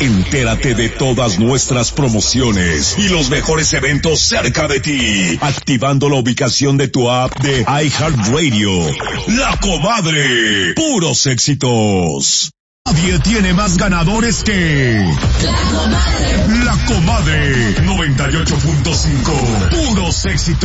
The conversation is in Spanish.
Entérate de todas nuestras promociones y los mejores eventos cerca de ti, activando la ubicación de tu app de iHeartRadio. La Comadre, puros éxitos. Nadie tiene más ganadores que La Comadre 98.5, puros éxitos.